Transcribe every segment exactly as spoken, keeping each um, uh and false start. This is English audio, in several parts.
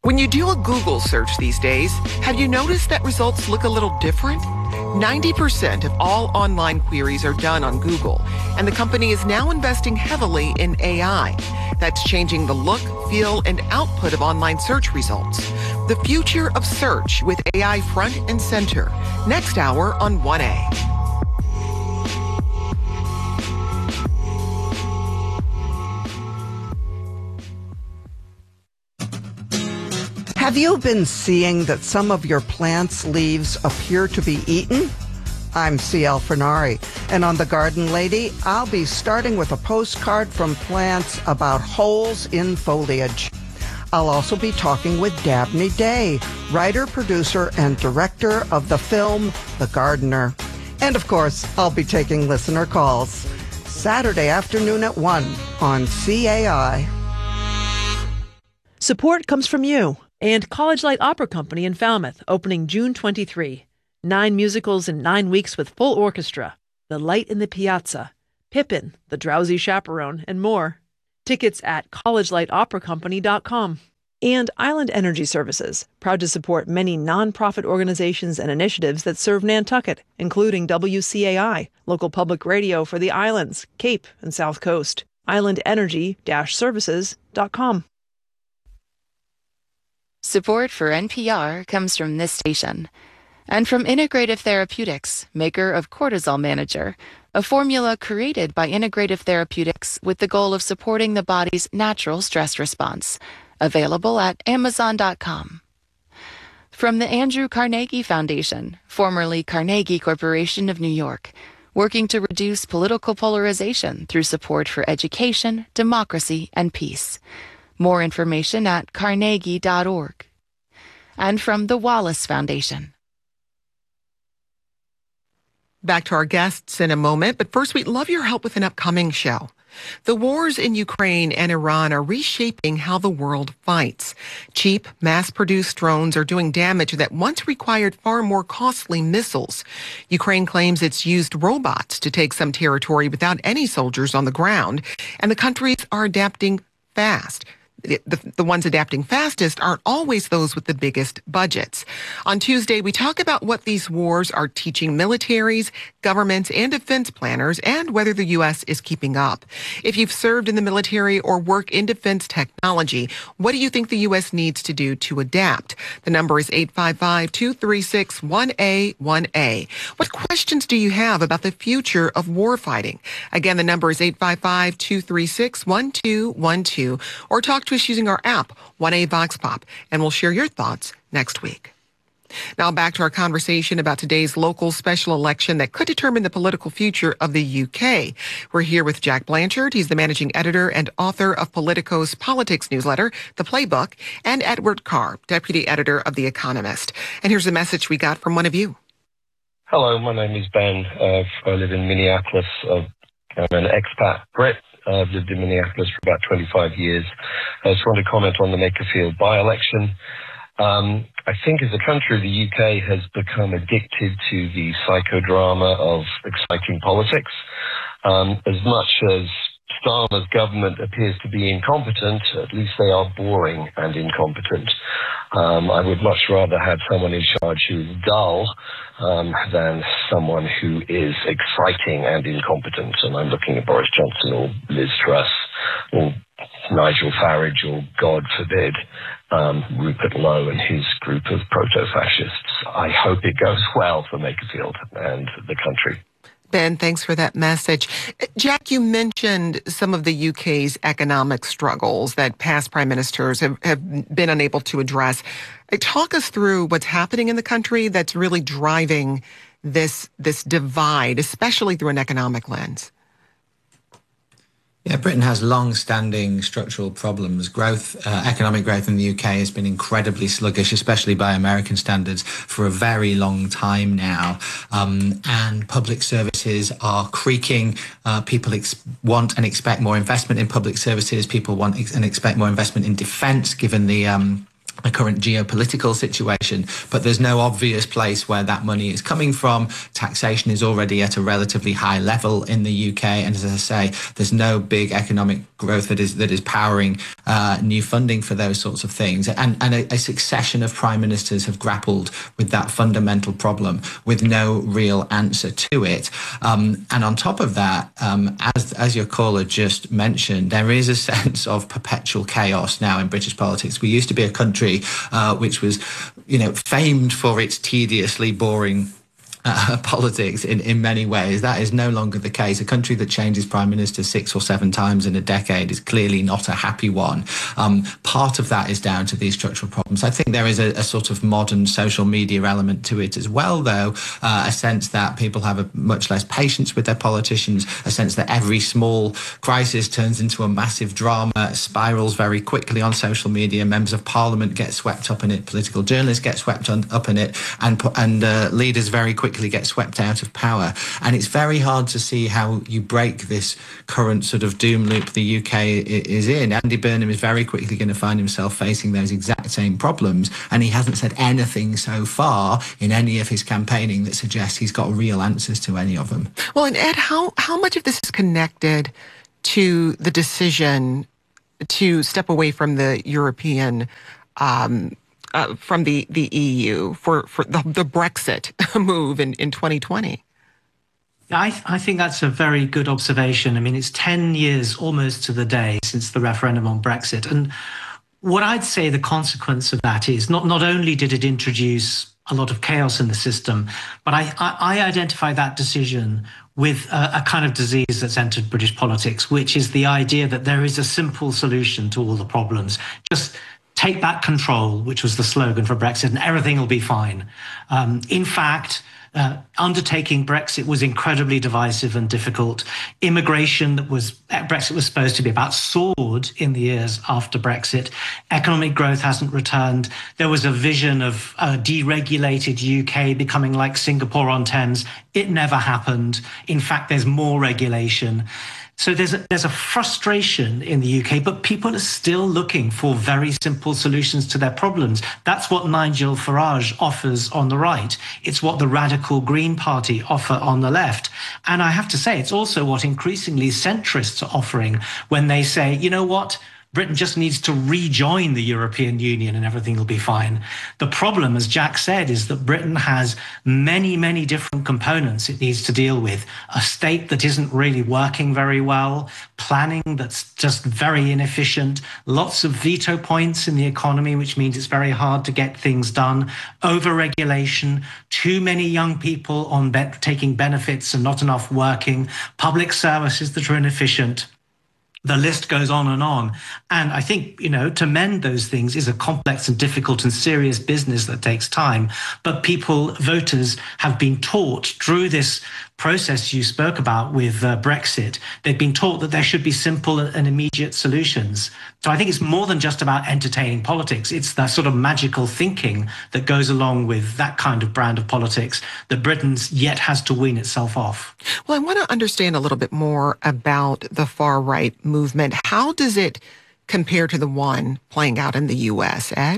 When you do a Google search these days, have you noticed that results look a little different? ninety percent of all online queries are done on Google, and the company is now investing heavily in A I. That's changing the look, feel, and output of online search results. The future of search with A I front and center. Next hour on one A. Have you been seeing that some of your plants' leaves appear to be eaten? I'm C L Fernari, and on The Garden Lady, I'll be starting with a postcard from plants about holes in foliage. I'll also be talking with Dabney Day, writer, producer, and director of the film The Gardener. And of course, I'll be taking listener calls. Saturday afternoon at one on C A I. Support comes from you and College Light Opera Company in Falmouth, opening June twenty-third. Nine musicals in nine weeks with full orchestra. The Light in the Piazza, Pippin, The Drowsy Chaperone, and more. Tickets at college light opera company dot com. And Island Energy Services, proud to support many nonprofit organizations and initiatives that serve Nantucket, including W C A I, local public radio for the islands, Cape, and South Coast. island energy dash services dot com. Support for N P R comes from this station and from Integrative Therapeutics, maker of Cortisol Manager, a formula created by Integrative Therapeutics with the goal of supporting the body's natural stress response. Available at amazon dot com. From the Andrew Carnegie Foundation, formerly Carnegie Corporation of New York, working to reduce political polarization through support for education, democracy, and peace. More information at carnegie dot org. And from the Wallace Foundation. Back to our guests in a moment, but first we'd love your help with an upcoming show. The wars in Ukraine and Iran are reshaping how the world fights. Cheap, mass-produced drones are doing damage that once required far more costly missiles. Ukraine claims it's used robots to take some territory without any soldiers on the ground, and the countries are adapting fast. The, the ones adapting fastest aren't always those with the biggest budgets. On Tuesday, we talk about what these wars are teaching militaries, governments, and defense planners, and whether the U S is keeping up. If you've served in the military or work in defense technology, what do you think the U S needs to do to adapt? The number is eight five five, two three six, one A one A. What questions do you have about the future of warfighting? Again, the number is eight five five, two three six, one two one two, or talk to us using our app, one A Vox Pop, and we'll share your thoughts next week. Now back to our conversation about today's local special election that could determine the political future of the U K. We're here with Jack Blanchard. He's the managing editor and author of Politico's politics newsletter, The Playbook, and Edward Carr, deputy editor of The Economist. And here's a message we got from one of you. Hello, my name is Ben. Uh, I live in Minneapolis. Uh, I'm an expat Brit. Uh, I've lived in Minneapolis for about twenty-five years. I just want to comment on the Makerfield by-election. Um, I think as a country, the U K has become addicted to the psychodrama of exciting politics. Um, as much as Starmer's government appears to be incompetent, at least they are boring and incompetent. Um, I would much rather have someone in charge who is dull um, than someone who is exciting and incompetent. And I'm looking at Boris Johnson or Liz Truss or Nigel Farage or, God forbid, um, Rupert Lowe and his group of proto-fascists. I hope it goes well for Makerfield and the country. Ben, thanks for that message. Jack, you mentioned some of the U K's economic struggles that past prime ministers have, have been unable to address. Talk us through what's happening in the country that's really driving this, this divide, especially through an economic lens. Yeah, Britain has long-standing structural problems. Growth, uh, economic growth in the U K has been incredibly sluggish, especially by American standards, for a very long time now. Um, and public services are creaking. Uh, people ex- want and expect more investment in public services. People want ex- and expect more investment in defence, given the um, the current geopolitical situation, but there's no obvious place where that money is coming from. Taxation is already at a relatively high level in the U K, and as I say, there's no big economic growth that is that is powering uh, new funding for those sorts of things. And, and a, a succession of prime ministers have grappled with that fundamental problem with no real answer to it. Um, and on top of that, um, as as your caller just mentioned, there is a sense of perpetual chaos now in British politics. We used to be a country Uh, which was, you know, famed for its tediously boring Uh, politics in, in many ways. That is no longer the case. A country that changes prime minister six or seven times in a decade is clearly not a happy one. Um, part of that is down to these structural problems. I think there is a, a sort of modern social media element to it as well, though, uh, a sense that people have a much less patience with their politicians, a sense that every small crisis turns into a massive drama, spirals very quickly on social media, members of parliament get swept up in it, political journalists get swept on, up in it, and, and uh, leaders very quickly get swept out of power. And it's very hard to see how you break this current sort of doom loop the U K is in. Andy Burnham is very quickly going to find himself facing those exact same problems, and he hasn't said anything so far in any of his campaigning that suggests he's got real answers to any of them. Well, and Ed, how, how much of this is connected to the decision to step away from the European um Uh, from the, the E U for, for the, the Brexit move in, in twenty twenty? I, I think that's a very good observation. I mean, it's ten years almost to the day since the referendum on Brexit. And what I'd say the consequence of that is not, not only did it introduce a lot of chaos in the system, but I, I, I identify that decision with a, a kind of disease that's entered British politics, which is the idea that there is a simple solution to all the problems. Just take back control, which was the slogan for Brexit, and everything will be fine. Um, in fact, uh, undertaking Brexit was incredibly divisive and difficult. Immigration that was Brexit was supposed to be about soared in the years after Brexit. Economic growth hasn't returned. There was a vision of a deregulated U K becoming like Singapore on Thames. It never happened. In fact, there's more regulation. So there's a, there's a frustration in the U K, but people are still looking for very simple solutions to their problems. That's what Nigel Farage offers on the right. It's what the radical Green Party offer on the left. And I have to say, it's also what increasingly centrists are offering when they say, you know what? Britain just needs to rejoin the European Union and everything will be fine. The problem, as Jack said, is that Britain has many, many different components it needs to deal with. A state that isn't really working very well, planning that's just very inefficient, lots of veto points in the economy, which means it's very hard to get things done, over-regulation, too many young people on be- taking benefits and not enough working, public services that are inefficient. The list goes on and on. And I think, you know, to mend those things is a complex and difficult and serious business that takes time. But people, voters, have been taught through this process you spoke about with uh, Brexit, they've been taught that there should be simple and immediate solutions. So I think it's more than just about entertaining politics. It's the sort of magical thinking that goes along with that kind of brand of politics that Britain's yet has to wean itself off. Well, I want to understand a little bit more about the far-right movement. How does it compare to the one playing out in the U S, Ed?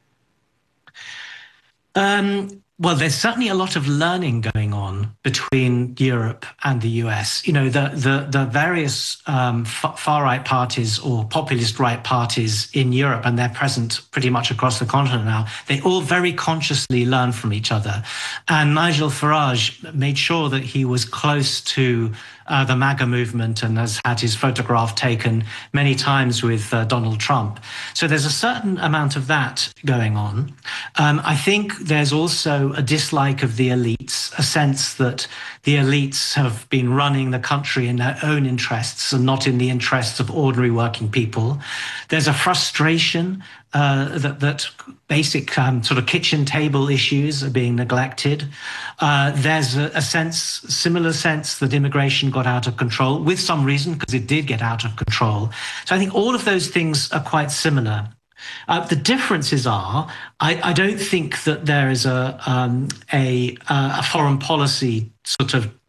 Um, well, there's certainly a lot of learning going on between Europe and the U S. You know, the the, the various um, far-right parties or populist right parties in Europe, and they're present pretty much across the continent now, they all very consciously learn from each other. And Nigel Farage made sure that he was close to Uh, the MAGA movement and has had his photograph taken many times with uh, Donald Trump. So there's a certain amount of that going on. Um, I think there's also a dislike of the elites, a sense that the elites have been running the country in their own interests and not in the interests of ordinary working people. There's a frustration uh, that, that basic um, sort of kitchen table issues are being neglected. Uh, there's a, a sense, similar sense that immigration got out of control, with some reason, because it did get out of control. So I think all of those things are quite similar. Uh, the differences are, I, I don't think that there is a, um, a, a foreign policy sort of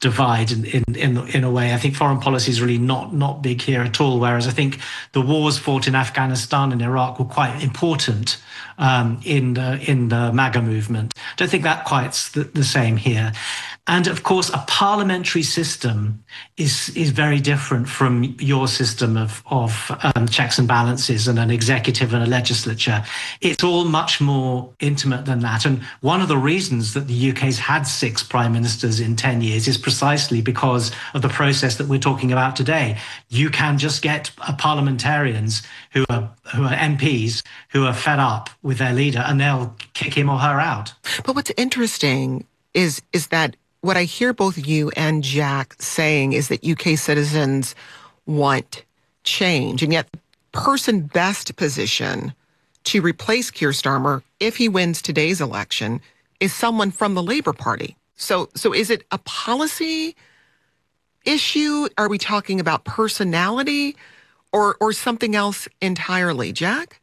divide in, in, in, in a way. I think foreign policy is really not, not big here at all, whereas I think the wars fought in Afghanistan and Iraq were quite important um, in, the, in the MAGA movement. I don't think that quite's the, the same here. And of course, a parliamentary system is is very different from your system of, of um, checks and balances and an executive and a legislature. It's all much more intimate than that. And one of the reasons that the U K's had six prime ministers in ten years is precisely because of the process that we're talking about today. You can just get uh, parliamentarians who are who are M Ps who are fed up with their leader, and they'll kick him or her out. But what's interesting is is that what I hear both you and Jack saying is that U K citizens want change, and yet the person best positioned to replace Keir Starmer, if he wins today's election, is someone from the Labour Party. So, so is it a policy issue? Are we talking about personality, or or something else entirely, Jack?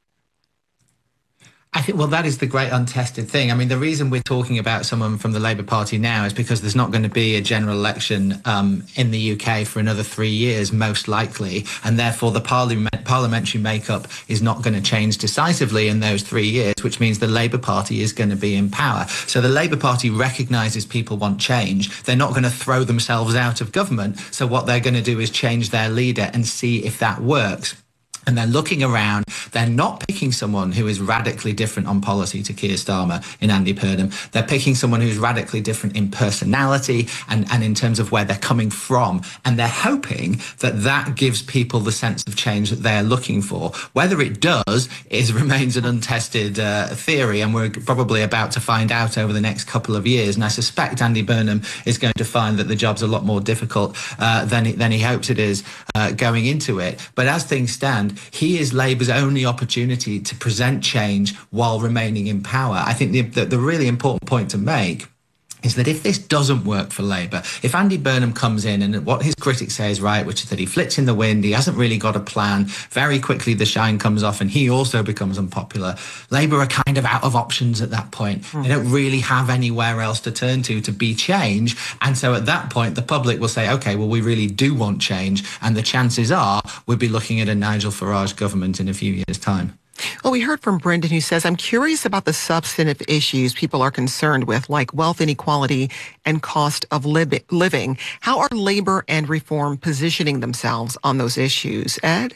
I think, well, that is the great untested thing. I mean, the reason we're talking about someone from the Labour Party now is because there's not going to be a general election um, in the U K for another three years, most likely. And therefore, the parliament, parliamentary makeup is not going to change decisively in those three years, which means the Labour Party is going to be in power. So the Labour Party recognises people want change. They're not going to throw themselves out of government. So what they're going to do is change their leader and see if that works. And they're looking around. They're not picking someone who is radically different on policy to Keir Starmer in Andy Burnham. They're picking someone who's radically different in personality and, and in terms of where they're coming from. And they're hoping that that gives people the sense of change that they're looking for. Whether it does is remains an untested uh, theory, and we're probably about to find out over the next couple of years. And I suspect Andy Burnham is going to find that the job's a lot more difficult uh, than, he, than he hopes it is uh, going into it. But as things stand, he is Labour's only opportunity to present change while remaining in power. I think the, the, the really important point to make is that if this doesn't work for Labour, if Andy Burnham comes in and what his critics say is right, which is that he flits in the wind, he hasn't really got a plan, very quickly the shine comes off and he also becomes unpopular, Labour are kind of out of options at that point. Mm. They don't really have anywhere else to turn to to be change. And so at that point, the public will say, OK, well, we really do want change. And the chances are we'll be looking at a Nigel Farage government in a few years' time. Well, we heard from Brendan, who says, I'm curious about the substantive issues people are concerned with, like wealth inequality and cost of li- living. How are Labour and Reform positioning themselves on those issues? Ed?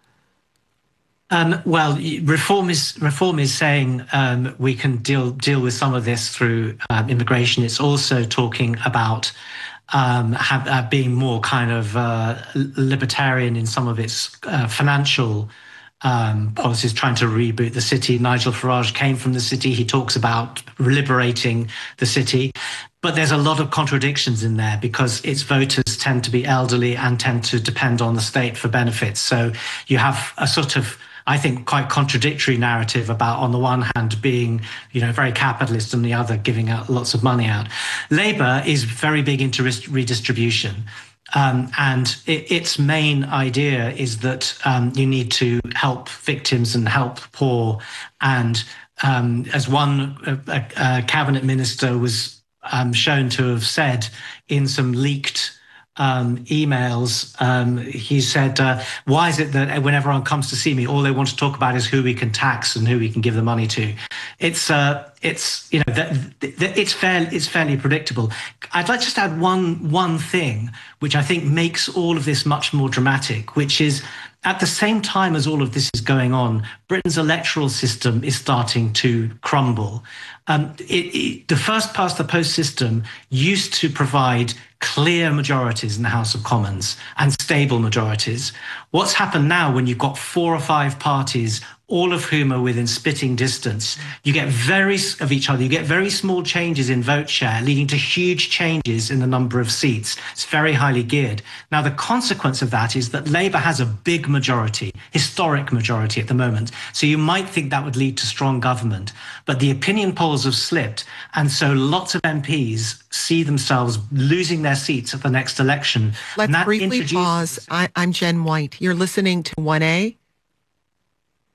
Um, well, reform is reform is saying um, we can deal deal with some of this through um, immigration. It's also talking about um, have, uh, being more kind of uh, libertarian in some of its uh, financial Um, policies, trying to reboot the city. Nigel Farage came from the city. He talks about liberating the city. But there's a lot of contradictions in there because its voters tend to be elderly and tend to depend on the state for benefits. So you have a sort of, I think, quite contradictory narrative about, on the one hand, being, you know, very capitalist and the other giving out lots of money out. Labour is very big into redistribution. Um, and it, its main idea is that um, you need to help victims and help poor. And um, as one a, a cabinet minister was um, shown to have said in some leaked um, emails, um, he said, uh, why is it that when everyone comes to see me, all they want to talk about is who we can tax and who we can give the money to? It's, uh, it's you know, that, that it's fair, it's fairly predictable. I'd like to just add one one thing, which I think makes all of this much more dramatic, which is at the same time as all of this is going on, Britain's electoral system is starting to crumble. Um, it, it, the first past the post system used to provide clear majorities in the House of Commons and stable majorities. What's happened now, when you've got four or five parties, all of whom are within spitting distance, you get very of each other, you get very small changes in vote share, leading to huge changes in the number of seats. It's very highly geared. Now, the consequence of that is that Labour has a big majority, historic majority at the moment. So you might think that would lead to strong government, but the opinion polls have slipped. And so lots of M Ps see themselves losing their seats at the next election. Let's briefly introduces... pause. I, I'm Jen White. You're listening to one A.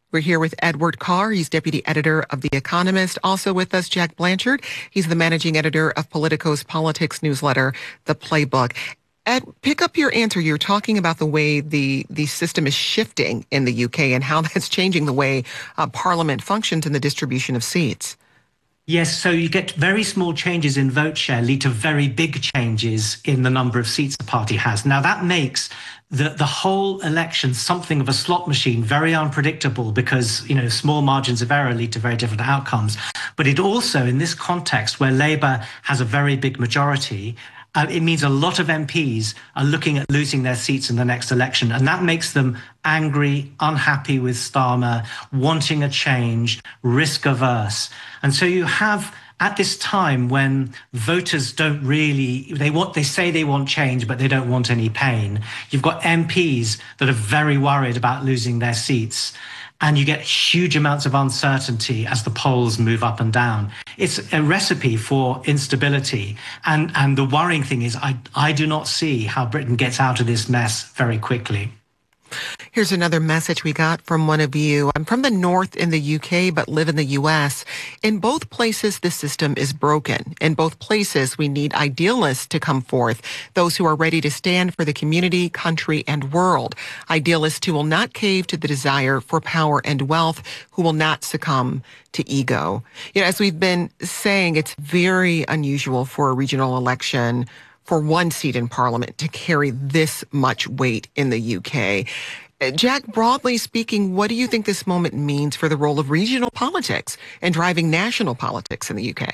We're here with Edward Carr. He's deputy editor of The Economist. Also with us, Jack Blanchard. He's the managing editor of Politico's politics newsletter, The Playbook. Ed, pick up your answer. You're talking about the way the, the system is shifting in the U K and how that's changing the way uh, Parliament functions and the distribution of seats. Yes, so you get very small changes in vote share lead to very big changes in the number of seats the party has. Now, that makes the, the whole election something of a slot machine, very unpredictable because, you know, small margins of error lead to very different outcomes. But it also, in this context where Labour has a very big majority, Uh, it means a lot of M Ps are looking at losing their seats in the next election, and that makes them angry, unhappy with Starmer, wanting a change, risk averse. And so you have, at this time when voters don't really, they want, they say they want change, but they don't want any pain, you've got M Ps that are very worried about losing their seats. And you get huge amounts of uncertainty as the polls move up and down. It's a recipe for instability. And, and the worrying thing is I, I do not see how Britain gets out of this mess very quickly. Here's another message we got from one of you. I'm from the north in the U K, but live in the U S. In both places, the system is broken. In both places, we need idealists to come forth, those who are ready to stand for the community, country, and world. Idealists who will not cave to the desire for power and wealth, who will not succumb to ego. You know, as we've been saying, it's very unusual for a regional election for one seat in Parliament to carry this much weight in the U K. Jack, broadly speaking, what do you think this moment means for the role of regional politics and driving national politics in the U K?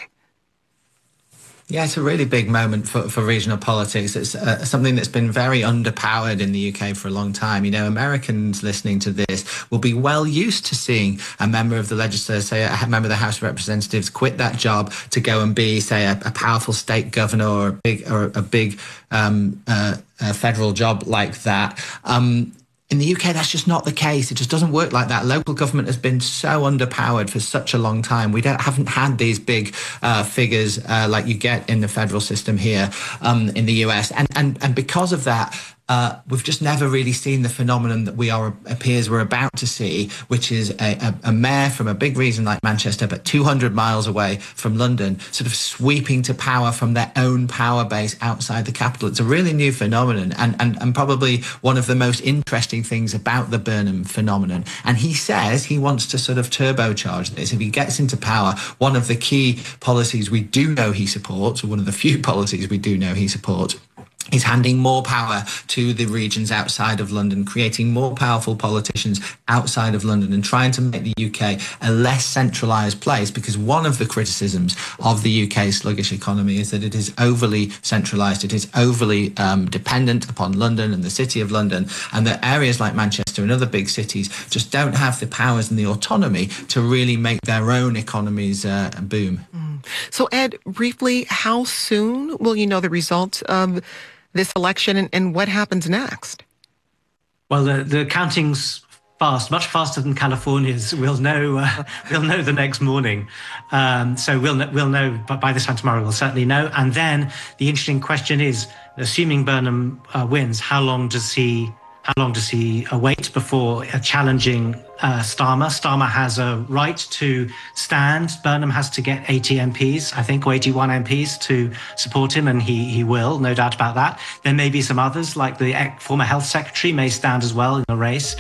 Yeah, it's a really big moment for, for regional politics. It's uh, something that's been very underpowered in the U K for a long time. You know, Americans listening to this will be well used to seeing a member of the legislature, say a member of the House of Representatives, quit that job to go and be, say, a, a powerful state governor or a big or a big um, uh, a federal job like that. Um, In the U K, that's just not the case. It just doesn't work like that. Local government has been so underpowered for such a long time. We don't, haven't had these big uh, figures uh, like you get in the federal system here um, in the U S. And, and, and because of that, Uh, we've just never really seen the phenomenon that we are appears we're about to see, which is a, a, a mayor from a big region like Manchester, but two hundred miles away from London, sort of sweeping to power from their own power base outside the capital. It's a really new phenomenon and, and, and probably one of the most interesting things about the Burnham phenomenon. And he says he wants to sort of turbocharge this. If he gets into power, one of the key policies we do know he supports, or one of the few policies we do know he supports, is handing more power to the regions outside of London, creating more powerful politicians outside of London and trying to make the U K a less centralised place, because one of the criticisms of the U K's sluggish economy is that it is overly centralised, it is overly um, dependent upon London and the City of London, and that areas like Manchester and other big cities just don't have the powers and the autonomy to really make their own economies uh, boom. Mm. So Ed, briefly, how soon will you know the results of this election and, and what happens next? Well, the, the counting's fast, much faster than California's. We'll know. Uh, we'll know the next morning. Um, so we'll we'll know. But by this time tomorrow, we'll certainly know. And then the interesting question is, assuming Burnham uh, wins, how long does he? How long does he uh, wait before uh, challenging uh, Starmer? Starmer has a right to stand. Burnham has to get eighty M Ps, I think, or eighty-one M Ps to support him, and he, he will, no doubt about that. There may be some others, like the former health secretary may stand as well in the race.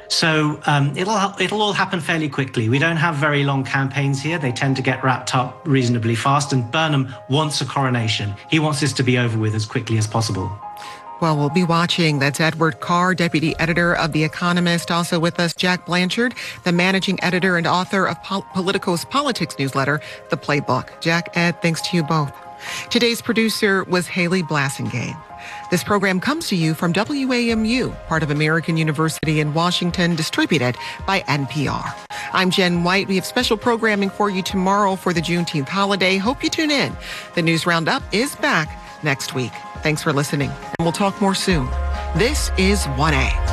So um, it'll, it'll all happen fairly quickly. We don't have very long campaigns here. They tend to get wrapped up reasonably fast, and Burnham wants a coronation. He wants this to be over with as quickly as possible. Well, we'll be watching. That's Edward Carr, deputy editor of The Economist. Also with us, Jack Blanchard, the managing editor and author of Pol- Politico's politics newsletter, The Playbook. Jack, Ed, thanks to you both. Today's producer was Haley Blassingame. This program comes to you from W A M U, part of American University in Washington, distributed by N P R. I'm Jen White. We have special programming for you tomorrow for the Juneteenth holiday. Hope you tune in. The News Roundup is back next week. Thanks for listening, and we'll talk more soon. This is one A.